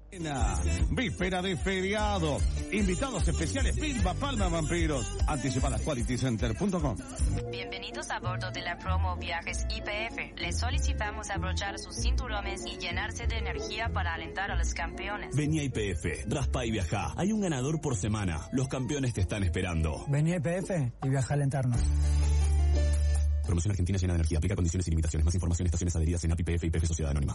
Víspera de feriado. Invitados especiales Vilma Palma Vampiros. Anticipadas qualitycenter.com. Bienvenidos a bordo de la promo Viajes YPF. Les solicitamos abrochar sus cinturones y llenarse de energía para alentar a los campeones. Vení a YPF, raspa y viajá. Hay un ganador por semana. Los campeones te están esperando. Vení a YPF y viaja a alentarnos. Promoción Argentina llena de energía. Aplica condiciones y limitaciones. Más información en estaciones adheridas en API, YPF y YPF Sociedad Anónima.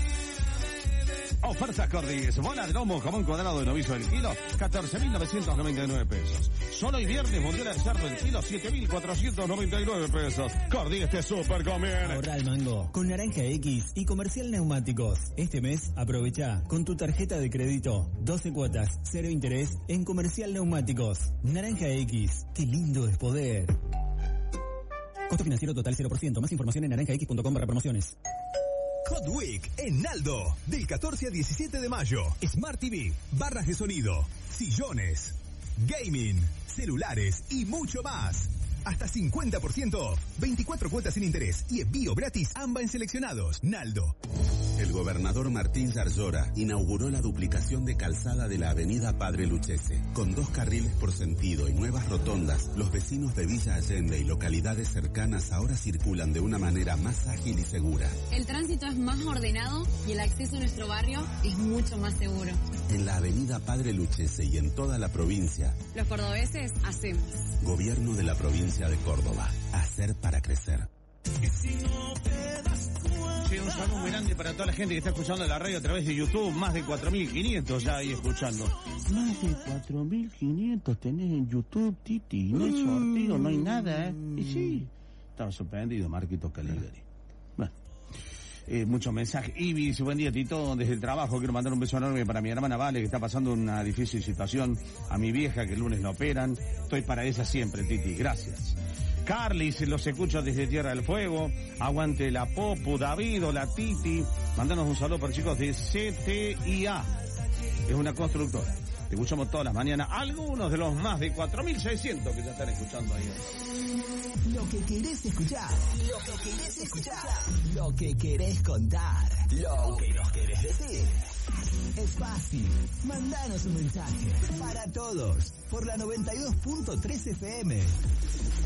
Ofertas Cordis, bola de lomo, jamón cuadrado de novillo del kilo, 14.999 pesos. Solo hoy viernes, mondiola de cerdo del kilo, 7.499 pesos. Cordis te super conviene. Ahorra el mango con Naranja X y Comercial Neumáticos. Este mes aprovecha con tu tarjeta de crédito 12 cuotas, 0 interés en Comercial Neumáticos. Naranja X, qué lindo es poder. Costo financiero total 0%. Más información en naranjax.com/promociones. Hot Week en Naldo, del 14 al 17 de mayo. Smart TV, barras de sonido, sillones, gaming, celulares y mucho más. Hasta 50% off, 24 cuotas sin interés y envío gratis AMBA en seleccionados. Naldo. El gobernador Martín Yarlora inauguró la duplicación de calzada de la avenida Padre Lucchese. Con 2 carriles por sentido y nuevas rotondas, los vecinos de Villa Allende y localidades cercanas ahora circulan de una manera más ágil y segura. El tránsito es más ordenado y el acceso a nuestro barrio es mucho más seguro. En la avenida Padre Lucchese y en toda la provincia, los cordobeses hacemos. Gobierno de la provincia de Córdoba. Hacer para crecer. Sí, un saludo muy grande para toda la gente que está escuchando la radio a través de YouTube. Más de 4.500 ya ahí escuchando. Más de 4.500 tenés en YouTube, Titi. No hay sorteo, no hay nada, ¿eh? Y sí, estaba sorprendido, Marquito Caligari. Bueno, muchos mensajes. Ivy dice, buen día, Tito, desde el trabajo quiero mandar un beso enorme para mi hermana Vale, que está pasando una difícil situación. A mi vieja, que el lunes la operan. Estoy para ella siempre, Titi. Gracias. Carly, se los escucho desde Tierra del Fuego. Aguante la Popu, David o la Titi. Mándanos un saludo para chicos de CTIA. Es una constructora. Te escuchamos todas las mañanas. Algunos de los más de 4.600 que ya están escuchando ahí. Lo que querés escuchar. Lo que querés escuchar. Lo que querés contar. Lo que nos querés decir. Es fácil. Mandanos un mensaje. Para todos. Por la 92.3 FM.